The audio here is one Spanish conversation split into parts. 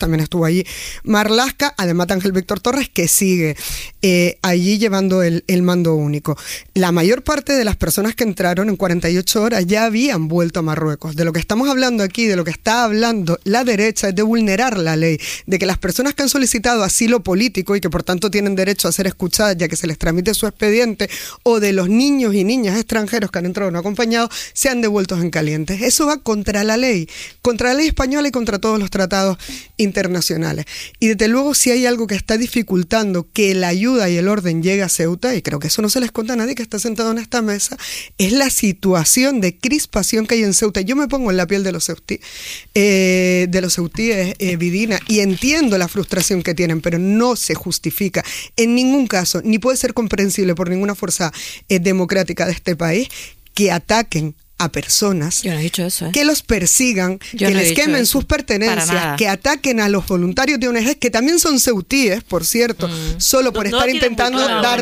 también estuvo allí Marlaska, además de Ángel Víctor Torres, que sigue allí llevando el mando único. La mayor parte de las personas que entraron en 48 horas ya habían vuelto a Marruecos. De lo que estamos hablando aquí, de lo que está hablando la derecha, es de vulnerar la ley, de que las personas que han solicitado asilo político y que por tanto tienen derecho a ser escuchadas ya que se les tramite su expediente, o de los niños y niñas extranjeros que han entrado no acompañados, sean devueltos en caliente. Eso va contra la ley española y contra todos los tratados internacionales. Y desde luego, si hay algo que está dificultando que la ayuda y el orden llegue a Ceuta, y creo que eso no se les cuenta a nadie que está sentado en esta mesa, es la situación de crispación que hay en Ceuta. Yo me pongo en la piel de los ceutíes, Vidina, y entiendo la frustración que tienen, pero no se justifica en ningún caso, ni puede ser comprensible por ninguna fuerza democrática de este país, que ataquen a personas, yo no he dicho eso, que los persigan, yo que no les quemen sus pertenencias, que ataquen a los voluntarios de ONGs, que también son ceutíes, por cierto, solo por estar intentando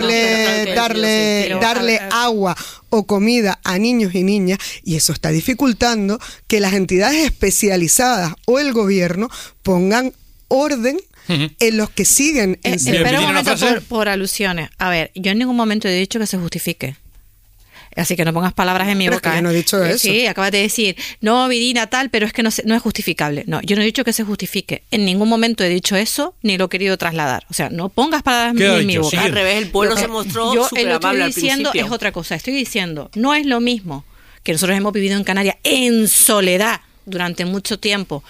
darle agua o comida a niños y niñas, y eso está dificultando que las entidades especializadas o el gobierno pongan orden en los que siguen. Espera un momento por alusiones. A ver, yo en ningún momento he dicho que se justifique. Así que no pongas palabras en mi pero boca. Es que yo no he dicho eso. Sí, acabas de decir, no, Vidina, tal, pero es que no es justificable. No, yo no he dicho que se justifique. En ningún momento he dicho eso, ni lo he querido trasladar. O sea, no pongas palabras en mi boca. Sí. Al revés, el pueblo se mostró súper amable al principio. Yo lo que estoy diciendo es otra cosa. Estoy diciendo, no es lo mismo que nosotros hemos vivido en Canarias en soledad durante mucho tiempo,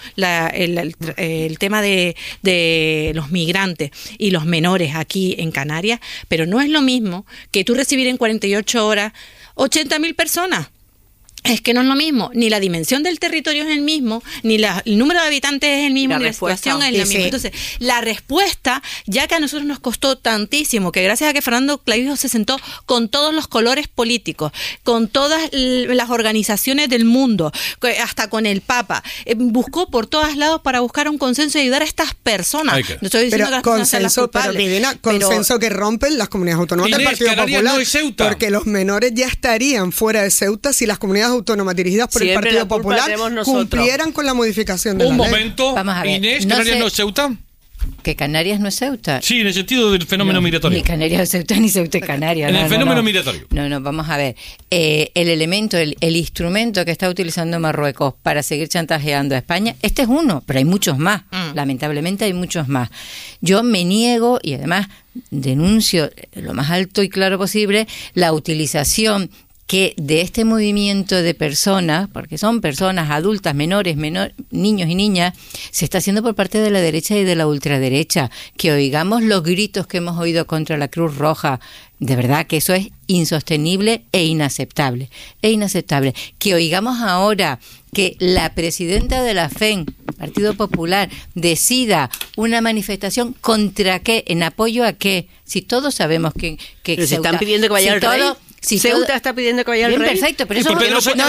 el tema de los migrantes y los menores aquí en Canarias, pero no es lo mismo que tú recibir en 48 horas 80.000 personas. Es que no es lo mismo, ni la dimensión del territorio es el mismo, ni el número de habitantes es el mismo, ni la situación es la misma. Entonces, la respuesta, ya que a nosotros nos costó tantísimo, que gracias a que Fernando Clavijo se sentó con todos los colores políticos, con todas las organizaciones del mundo, hasta con el Papa, buscó por todos lados para buscar un consenso y ayudar a estas personas. No estoy diciendo que las personas sean las culpables. Consenso que rompen las comunidades autónomas del Partido Popular, no es Ceuta, porque los menores ya estarían fuera de Ceuta si las comunidades autónomas dirigidas por el Partido Popular cumplieran con la modificación de la ley. Un momento, Inés, ¿Canarias no es Ceuta? ¿Que Canarias no es Ceuta? Sí, en el sentido del fenómeno migratorio. Ni Canarias es Ceuta, ni Ceuta es Canarias. En el fenómeno migratorio. No, vamos a ver. El elemento, el instrumento que está utilizando Marruecos para seguir chantajeando a España, este es uno, pero hay muchos más. Lamentablemente hay muchos más. Yo me niego y además denuncio lo más alto y claro posible la utilización que de este movimiento de personas, porque son personas adultas, menores, niños y niñas, se está haciendo por parte de la derecha y de la ultraderecha. Que oigamos los gritos que hemos oído contra la Cruz Roja, de verdad que eso es insostenible e inaceptable. Que oigamos ahora que la presidenta de la FEN, Partido Popular, decida una manifestación ¿contra qué? ¿En apoyo a qué? Si todos sabemos que pero se están pidiendo que vaya el rey. Ceuta está pidiendo que vaya el rey. Perfecto, pero eso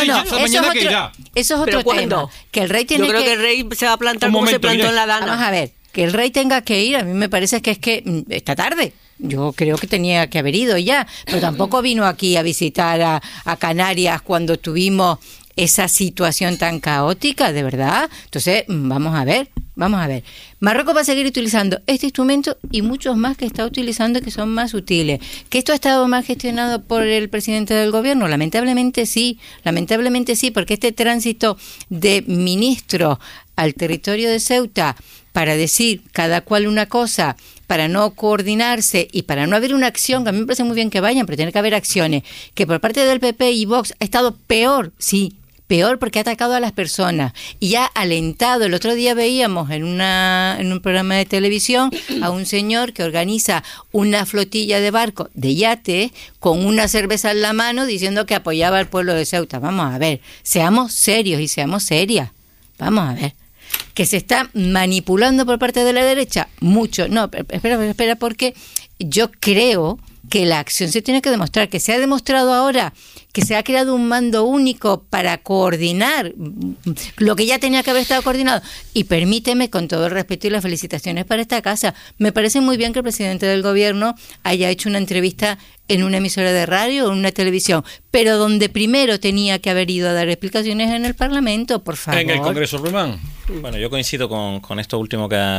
es otro tema. Que el rey tiene Yo creo que el rey se va a plantar como se plantó en la Dana. Vamos a ver, que el rey tenga que ir, a mí me parece que es que está tarde. Yo creo que tenía que haber ido ya, pero tampoco vino aquí a visitar a Canarias cuando tuvimos esa situación tan caótica, de verdad. Entonces, vamos a ver. Marruecos va a seguir utilizando este instrumento y muchos más que está utilizando que son más útiles. ¿Que esto ha estado mal gestionado por el presidente del gobierno? Lamentablemente sí, porque este tránsito de ministros al territorio de Ceuta para decir cada cual una cosa, para no coordinarse y para no haber una acción, que a mí me parece muy bien que vayan, pero tiene que haber acciones, que por parte del PP y Vox ha estado peor porque ha atacado a las personas y ha alentado. El otro día veíamos en un programa de televisión a un señor que organiza una flotilla de barcos, de yates, con una cerveza en la mano diciendo que apoyaba al pueblo de Ceuta. Vamos a ver, seamos serios y seamos serias. Vamos a ver. Que se está manipulando por parte de la derecha, mucho. No, espera, porque yo creo que la acción se tiene que demostrar, que se ha demostrado ahora que se ha creado un mando único para coordinar lo que ya tenía que haber estado coordinado. Y permíteme, con todo el respeto y las felicitaciones para esta casa, me parece muy bien que el presidente del gobierno haya hecho una entrevista en una emisora de radio o en una televisión, pero donde primero tenía que haber ido a dar explicaciones en el Parlamento, por favor. En el Congreso, Román. Bueno, yo coincido con esto último que